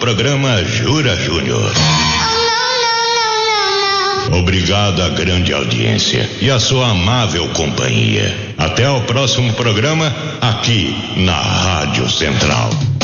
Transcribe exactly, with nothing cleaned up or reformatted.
programa Jura Júnior. Obrigado à grande audiência e à sua amável companhia. Até o próximo programa, aqui na Rádio Central.